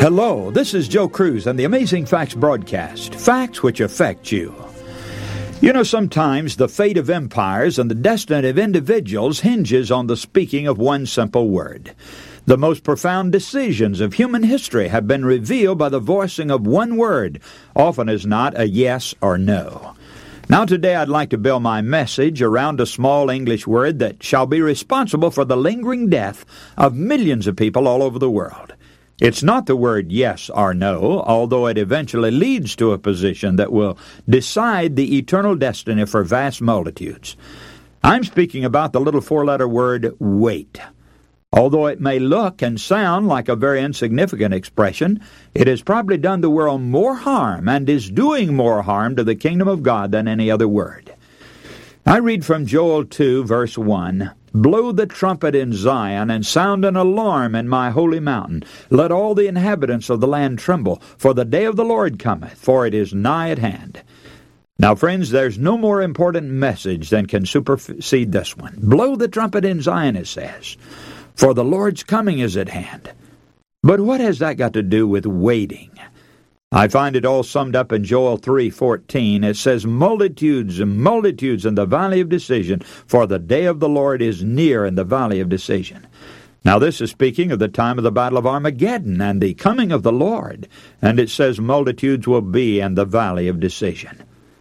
Hello, this is Joe Cruz and the Amazing Facts broadcast, facts which affect you. You know, sometimes the fate of empires and the destiny of individuals hinges on the speaking of one simple word. The most profound decisions of human history have been revealed by the voicing of one word, often as not a yes or no. Now today I'd like to build my message around a small English word that shall be responsible for the lingering death of millions of people all over the world. It's not the word yes or no, although it eventually leads to a position that will decide the eternal destiny for vast multitudes. I'm speaking about the little four-letter word wait. Although it may look and sound like a very insignificant expression, it has probably done the world more harm and is doing more harm to the kingdom of God than any other word. I read from Joel 2, verse 1, "Blow the trumpet in Zion, and sound an alarm in my holy mountain. Let all the inhabitants of the land tremble, for the day of the Lord cometh, for it is nigh at hand." Now, friends, there's no more important message than can supersede this one. Blow the trumpet in Zion, it says, for the Lord's coming is at hand. But what has that got to do with waiting? I find it all summed up in Joel 3:14. It says, "Multitudes and multitudes in the valley of decision, for the day of the Lord is near in the valley of decision." Now this is speaking of the time of the battle of Armageddon and the coming of the Lord. And it says multitudes will be in the valley of decision.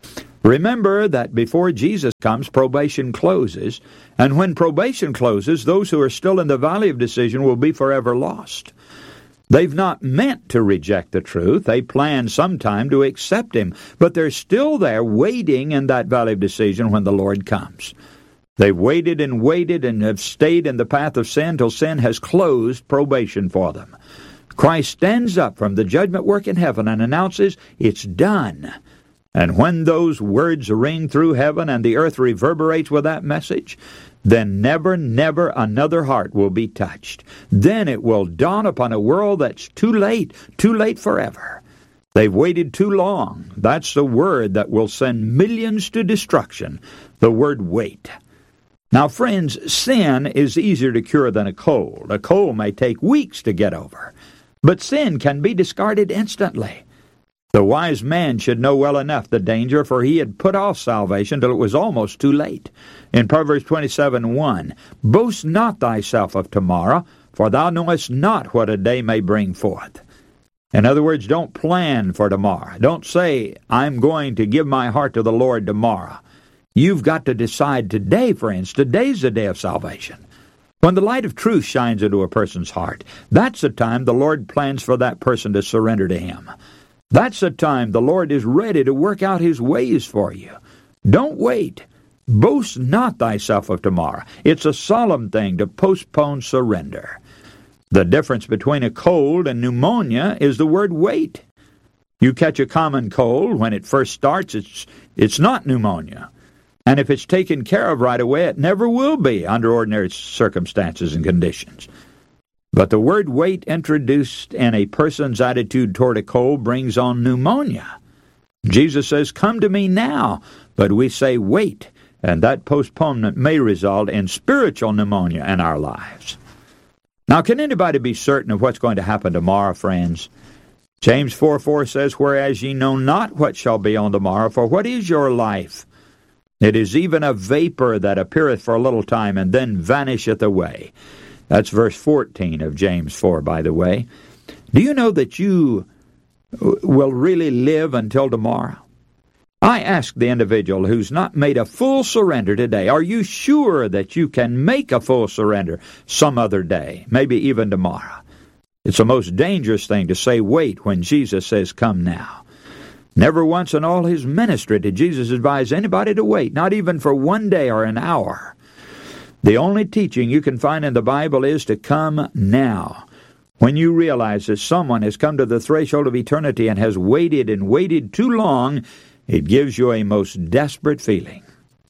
Remember that before Jesus comes, probation closes. And when probation closes, those who are still in the valley of decision will be forever lost. They've not meant to reject the truth. They plan sometime to accept Him, but they're still there waiting in that valley of decision when the Lord comes. They've waited and have stayed in the path of sin till sin has closed probation for them. Christ stands up from the judgment work in heaven and announces, "It's done." And when those words ring through heaven and the earth reverberates with that message, then never, never another heart will be touched. Then it will dawn upon a world that's too late forever. They've waited too long. That's the word that will send millions to destruction, the word wait. Now, friends, sin is easier to cure than a cold. A cold may take weeks to get over, but sin can be discarded instantly. The wise man should know well enough the danger, for he had put off salvation till it was almost too late. In Proverbs 27:1, "Boast not thyself of tomorrow, for thou knowest not what a day may bring forth." In other words, don't plan for tomorrow. Don't say, "I'm going to give my heart to the Lord tomorrow." You've got to decide today, friends. Today's the day of salvation. When the light of truth shines into a person's heart, that's the time the Lord plans for that person to surrender to Him. That's the time the Lord is ready to work out His ways for you. Don't wait. Boast not thyself of tomorrow. It's a solemn thing to postpone surrender. The difference between a cold and pneumonia is the word wait. You catch a common cold, when it first starts, it's not pneumonia. And if it's taken care of right away, it never will be under ordinary circumstances and conditions. But the word wait introduced in a person's attitude toward a cold brings on pneumonia. Jesus says, "Come to me now," but we say wait, and that postponement may result in spiritual pneumonia in our lives. Now, can anybody be certain of what's going to happen tomorrow, friends? James 4:4 says, "Whereas ye know not what shall be on the morrow, for what is your life? It is even a vapor that appeareth for a little time, and then vanisheth away." That's verse 14 of James 4, by the way. Do you know that you will really live until tomorrow? I ask the individual who's not made a full surrender today, are you sure that you can make a full surrender some other day, maybe even tomorrow? It's the most dangerous thing to say wait when Jesus says come now. Never once in all His ministry did Jesus advise anybody to wait, not even for one day or an hour. The only teaching you can find in the Bible is to come now. When you realize that someone has come to the threshold of eternity and has waited and waited too long, it gives you a most desperate feeling.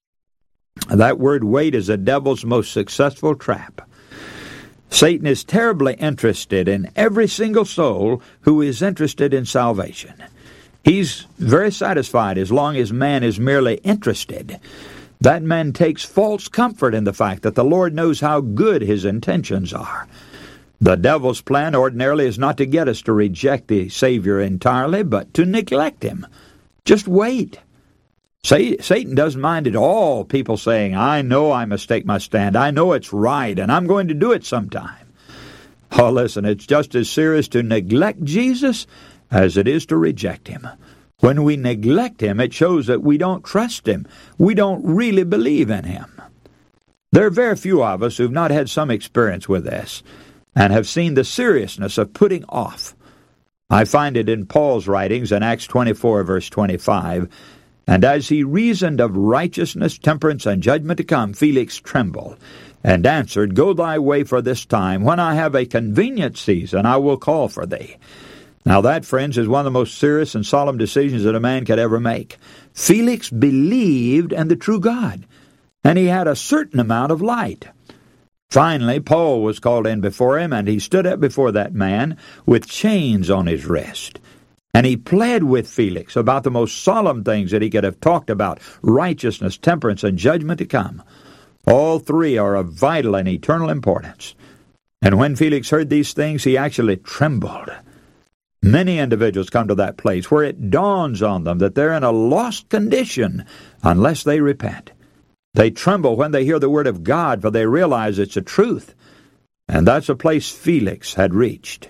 That word wait is the devil's most successful trap. Satan is terribly interested in every single soul who is interested in salvation. He's very satisfied as long as man is merely interested. That man takes false comfort in the fact that the Lord knows how good his intentions are. The devil's plan ordinarily is not to get us to reject the Savior entirely, but to neglect him. Just wait. Satan doesn't mind at all people saying, I know I must take my stand. I know it's right, and I'm going to do it sometime. Oh, listen, it's just as serious to neglect Jesus as it is to reject him. When we neglect him, it shows that we don't trust him. We don't really believe in him. There are very few of us who've not had some experience with this and have seen the seriousness of putting off. I find it in Paul's writings in Acts 24, verse 25, and as he reasoned of righteousness, temperance, and judgment to come, Felix trembled, and answered, Go thy way for this time. When I have a convenient season, I will call for thee. Now that, friends, is one of the most serious and solemn decisions that a man could ever make. Felix believed in the true God, and he had a certain amount of light. Finally, Paul was called in before him, and he stood up before that man with chains on his wrist. And he pled with Felix about the most solemn things that he could have talked about, righteousness, temperance, and judgment to come. All three are of vital and eternal importance. And when Felix heard these things, he actually trembled. Many individuals come to that place where it dawns on them that they're in a lost condition unless they repent. They tremble when they hear the word of God, for they realize it's a truth. And that's a place Felix had reached.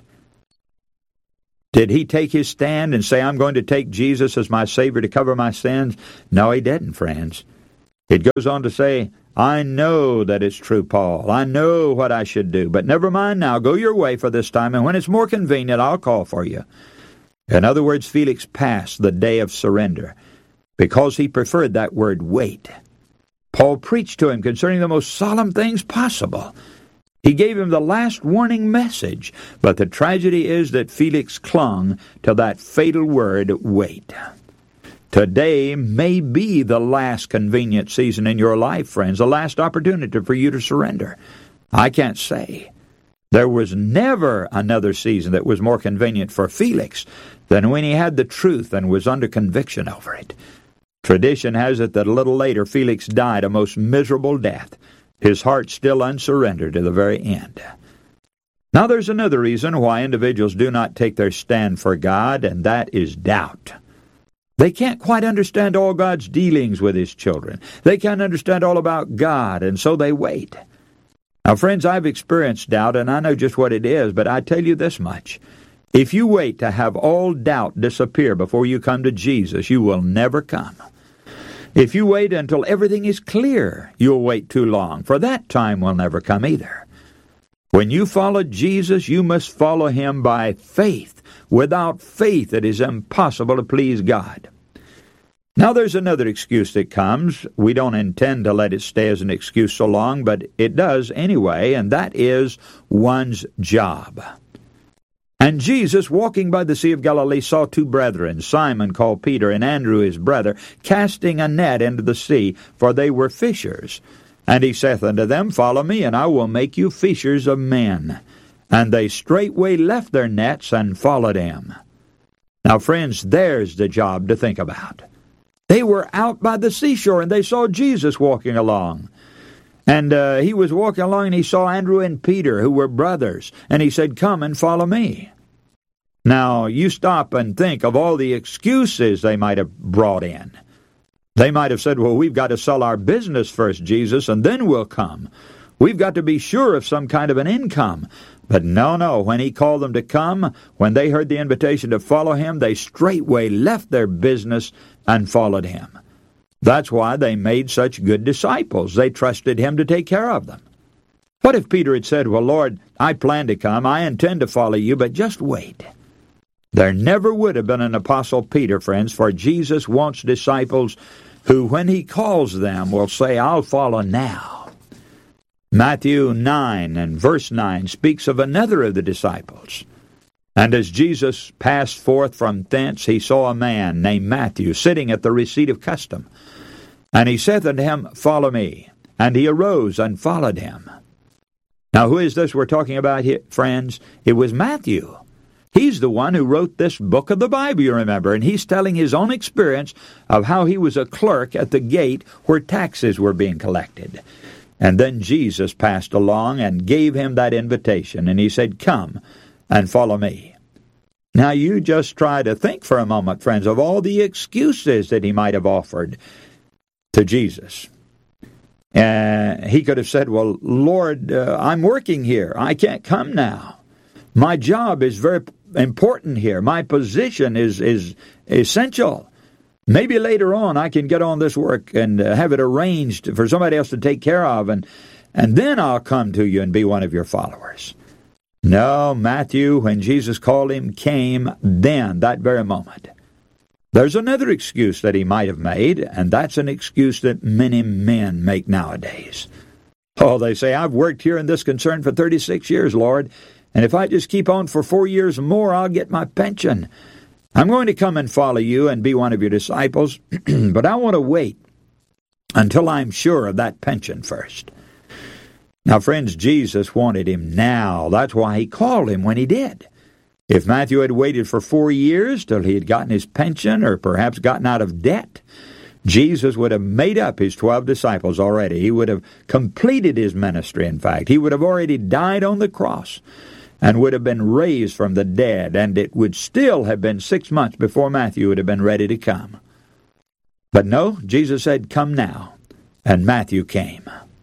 Did he take his stand and say, I'm going to take Jesus as my Savior to cover my sins? No, he didn't, friends. It goes on to say, I know that it's true, Paul. I know what I should do. But never mind now. Go your way for this time, and when it's more convenient, I'll call for you. In other words, Felix passed the day of surrender because he preferred that word wait. Paul preached to him concerning the most solemn things possible. He gave him the last warning message, but the tragedy is that Felix clung to that fatal word, wait. Today may be the last convenient season in your life, friends, the last opportunity for you to surrender. I can't say. There was never another season that was more convenient for Felix than when he had the truth and was under conviction over it. Tradition has it that a little later Felix died a most miserable death, his heart still unsurrendered to the very end. Now there's another reason why individuals do not take their stand for God, and that is doubt. They can't quite understand all God's dealings with his children. They can't understand all about God, and so they wait. Now, friends, I've experienced doubt, and I know just what it is, but I tell you this much. If you wait to have all doubt disappear before you come to Jesus, you will never come. If you wait until everything is clear, you'll wait too long, for that time will never come either. When you follow Jesus, you must follow him by faith. Without faith, it is impossible to please God. Now there's another excuse that comes. We don't intend to let it stay as an excuse so long, but it does anyway, and that is one's job. And Jesus, walking by the Sea of Galilee, saw two brethren, Simon called Peter, and Andrew his brother, casting a net into the sea, for they were fishers. And he saith unto them, Follow me, and I will make you fishers of men. And they straightway left their nets and followed him. Now, friends, there's the job to think about. They were out by the seashore, and they saw Jesus walking along. And he was walking along, and he saw Andrew and Peter, who were brothers. And he said, Come and follow me. Now, you stop and think of all the excuses they might have brought in. They might have said, Well, we've got to sell our business first, Jesus, and then we'll come. We've got to be sure of some kind of an income. But no, when he called them to come, when they heard the invitation to follow him, they straightway left their business and followed him. That's why they made such good disciples. They trusted him to take care of them. What if Peter had said, Well, Lord, I plan to come, I intend to follow you, but just wait. There never would have been an Apostle Peter, friends, for Jesus wants disciples who, when he calls them, will say, I'll follow now. Matthew 9 and verse 9 speaks of another of the disciples. And as Jesus passed forth from thence, he saw a man named Matthew sitting at the receipt of custom. And he saith unto him, Follow me. And he arose and followed him. Now, who is this we're talking about here, friends? It was Matthew. He's the one who wrote this book of the Bible, you remember, and he's telling his own experience of how he was a clerk at the gate where taxes were being collected. And then Jesus passed along and gave him that invitation, and he said, "Come and follow me." Now you just try to think for a moment, friends, of all the excuses that he might have offered to Jesus. He could have said, "Well, Lord, I'm working here. I can't come now. My job is very important here. My position is essential. Maybe later on I can get on this work and have it arranged for somebody else to take care of, and then I'll come to you and be one of your followers." No, Matthew, when Jesus called him, came then, that very moment. There's another excuse that he might have made, and that's an excuse that many men make nowadays. Oh, they say, "I've worked here in this concern for 36 years, Lord, and if I just keep on for 4 years more, I'll get my pension. I'm going to come and follow you and be one of your disciples, but I want to wait until I'm sure of that pension first." Now, friends, Jesus wanted him now. That's why he called him when he did. If Matthew had waited for 4 years till he had gotten his pension or perhaps gotten out of debt, Jesus would have made up his 12 disciples already. He would have completed his ministry, in fact. He would have already died on the cross and would have been raised from the dead, and it would still have been 6 months before Matthew would have been ready to come. But no, Jesus said, "Come now," and Matthew came.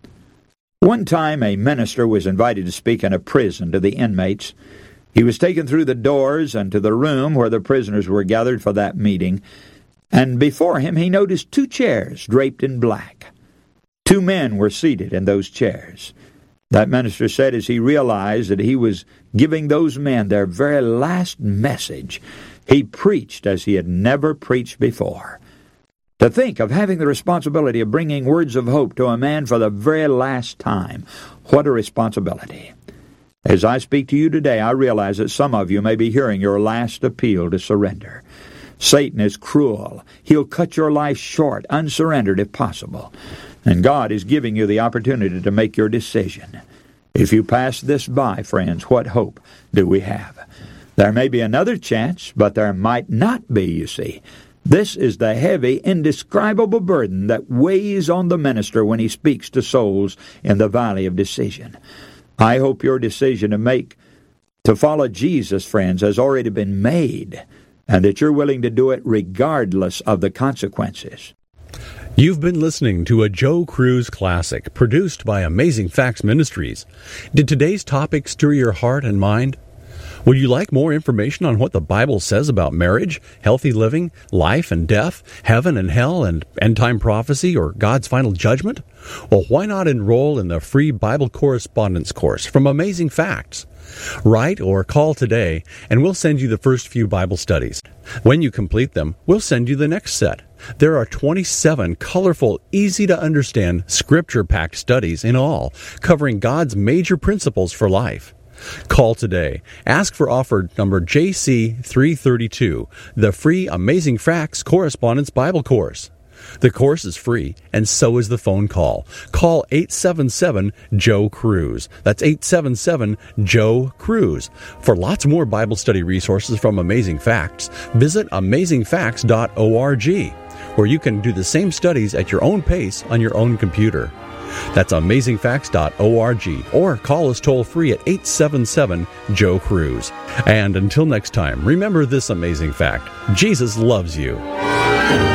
One time a minister was invited to speak in a prison to the inmates. He was taken through the doors and to the room where the prisoners were gathered for that meeting, and before him he noticed 2 chairs draped in black. 2 men were seated in those chairs. That minister said as he realized that he was giving those men their very last message, he preached as he had never preached before. To think of having the responsibility of bringing words of hope to a man for the very last time. What a responsibility. As I speak to you today, I realize that some of you may be hearing your last appeal to surrender. Satan is cruel. He'll cut your life short, unsurrendered if possible. And God is giving you the opportunity to make your decision. If you pass this by, friends, what hope do we have? There may be another chance, but there might not be, you see. This is the heavy, indescribable burden that weighs on the minister when he speaks to souls in the valley of decision. I hope your decision to follow Jesus, friends, has already been made, and that you're willing to do it regardless of the consequences. You've been listening to a Joe Cruz Classic, produced by Amazing Facts Ministries. Did today's topic stir your heart and mind? Would you like more information on what the Bible says about marriage, healthy living, life and death, heaven and hell, and end-time prophecy, or God's final judgment? Well, why not enroll in the free Bible correspondence course from Amazing Facts? Write or call today, and we'll send you the first few Bible studies. When you complete them, we'll send you the next set. There are 27 colorful, easy-to-understand, scripture-packed studies in all, covering God's major principles for life. Call today. Ask for offer number JC332, the free Amazing Facts Correspondence Bible Course. The course is free, and so is the phone call. Call 877-JOE-CRUISE. That's 877-JOE-CRUISE. For lots more Bible study resources from Amazing Facts, visit amazingfacts.org, where you can do the same studies at your own pace on your own computer. That's amazingfacts.org, or call us toll-free at 877-JOE-CRUISE. And until next time, remember this amazing fact: Jesus loves you.